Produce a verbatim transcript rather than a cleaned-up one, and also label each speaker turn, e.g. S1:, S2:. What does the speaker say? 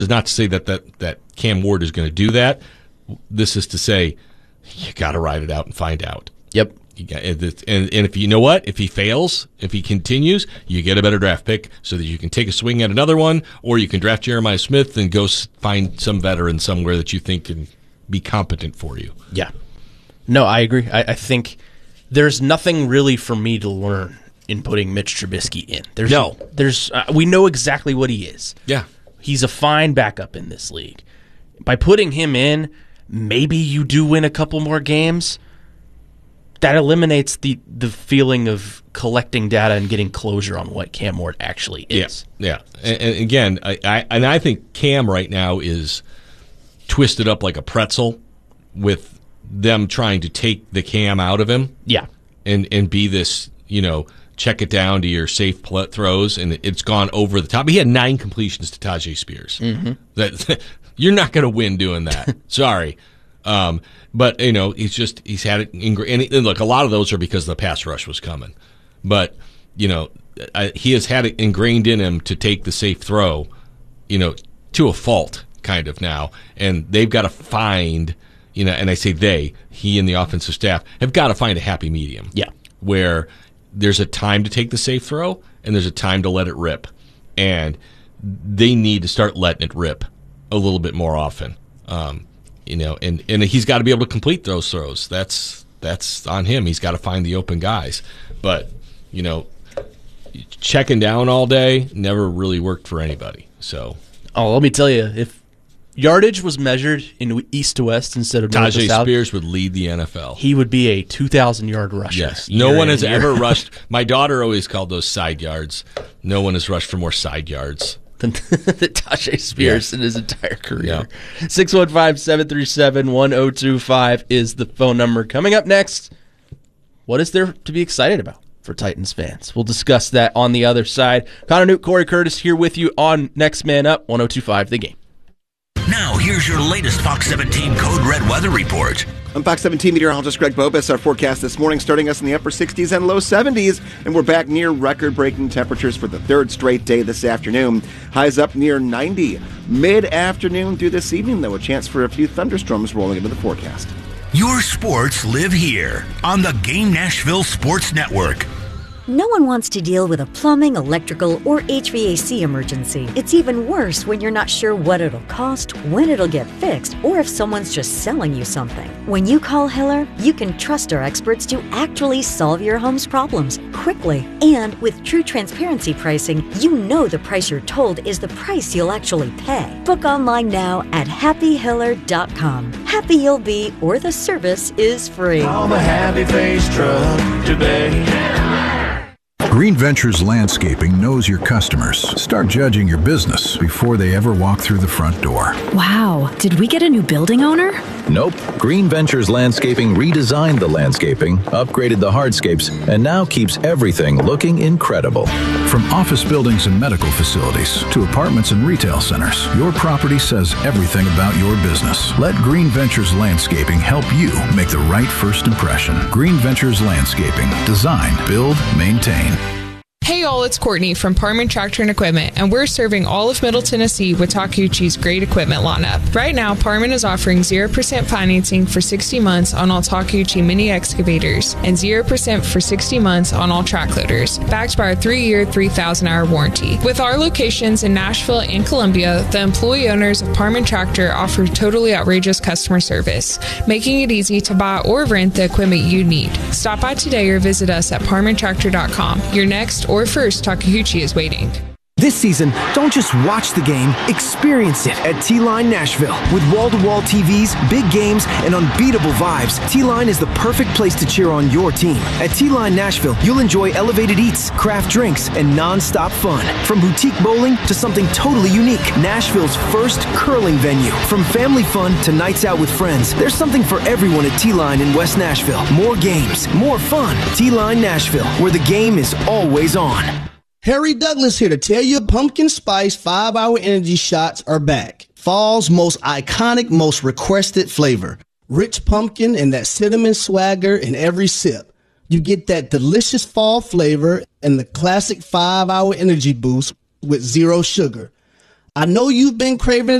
S1: is not to say that, that, that Cam Ward is going to do that. This is to say you got to ride it out and find out.
S2: Yep.
S1: You got, and, and if you know what, if he fails, if he continues, you get a better draft pick so that you can take a swing at another one, or you can draft Jeremiah Smith and go find some veteran somewhere that you think can be competent for you.
S2: Yeah. No, I agree. I, I think there's nothing really for me to learn in putting Mitch Trubisky in. There's
S1: no.
S2: There's uh, we know exactly what he is.
S1: Yeah.
S2: He's a fine backup in this league. By putting him in, maybe you do win a couple more games. That eliminates the, the feeling of collecting data and getting closure on what Cam Ward actually is.
S1: Yeah, yeah. And, and again, I, I and I think Cam right now is twisted up like a pretzel with them trying to take the Cam out of him.
S2: Yeah.
S1: And and be this, you know, check it down to your safe pl- throws, and it's gone over the top. He had nine completions to Tajay Spears.
S2: Mm-hmm.
S1: That you're not going to win doing that. Sorry. Um, but, you know, he's just, he's had it, in, and, and look, a lot of those are because the pass rush was coming. But, you know, I, he has had it ingrained in him to take the safe throw, you know, to a fault, kind of now. And they've got to find, you know, and I say they, he and the offensive staff, have got to find a happy medium.
S2: Yeah.
S1: Where there's a time to take the safe throw, and there's a time to let it rip. And they need to start letting it rip a little bit more often. Um, you know, and, and he's got to be able to complete those throws. That's that's on him. He's got to find the open guys. But, you know, checking down all day never really worked for anybody. So,
S2: oh, let me tell you, if yardage was measured in east to west instead of north to
S1: Tajay
S2: south,
S1: Spears would lead the N F L.
S2: He would be a two thousand yard rusher.
S1: Yes. No one has ever rushed. My daughter always called those side yards. No one has rushed for more side yards
S2: than Tajay Spears yeah. in his entire career.
S1: Yeah.
S2: six one five, seven three seven, one zero two five is the phone number. Coming up next, what is there to be excited about for Titans fans? We'll discuss that on the other side. Connor Newt, Corey Curtis here with you on Next Man Up, one oh two five The Game.
S3: Now, here's your latest Fox seventeen Code Red weather report.
S4: I'm Fox seventeen meteorologist Greg Bobus. Our forecast this morning starting us in the upper sixties and low seventies, and we're back near record-breaking temperatures for the third straight day this afternoon. Highs up near ninety. Mid-afternoon through this evening, though, a chance for a few thunderstorms rolling into the forecast.
S3: Your sports live here on the Game Nashville Sports Network.
S5: No one wants to deal with a plumbing, electrical, or H V A C emergency. It's even worse when you're not sure what it'll cost, when it'll get fixed, or if someone's just selling you something. When you call Hiller, you can trust our experts to actually solve your home's problems quickly. And with true transparency pricing, you know the price you're told is the price you'll actually pay. Book online now at happy hiller dot com. Happy you'll be, or the service is free.
S6: Call the Happy Face Truck today.
S7: Green Ventures Landscaping knows your customers. Start judging your business before they ever walk through the front door.
S8: Wow, did we get a new building owner?
S9: Nope. Green Ventures Landscaping redesigned the landscaping, upgraded the hardscapes, and now keeps everything looking incredible.
S7: From office buildings and medical facilities to apartments and retail centers, your property says everything about your business. Let Green Ventures Landscaping help you make the right first impression. Green Ventures Landscaping. Design, build, maintain.
S10: Hey all, it's Courtney from Parman Tractor and Equipment, and we're serving all of Middle Tennessee with Takeuchi's great equipment lineup. Right now, Parman is offering zero percent financing for sixty months on all Takeuchi mini excavators and zero percent for sixty months on all track loaders, backed by our three-year, three thousand hour warranty. With our locations in Nashville and Columbia, the employee owners of Parman Tractor offer totally outrageous customer service, making it easy to buy or rent the equipment you need. Stop by today or visit us at parman tractor dot com. Your next or first Takeuchi is waiting.
S11: This season, don't just watch the game, experience it at T-Line Nashville. With wall-to-wall T Vs, big games, and unbeatable vibes, T-Line is the perfect place to cheer on your team. At T-Line Nashville, you'll enjoy elevated eats, craft drinks, and non-stop fun. From boutique bowling to something totally unique, Nashville's first curling venue. From family fun to nights out with friends, there's something for everyone at T-Line in West Nashville. More games, more fun. T-Line Nashville, where the game is always on.
S12: Harry Douglas here to tell you pumpkin spice five hour energy shots are back. Fall's most iconic, most requested flavor. Rich pumpkin and that cinnamon swagger in every sip. You get that delicious fall flavor and the classic five hour energy boost with zero sugar. I know you've been craving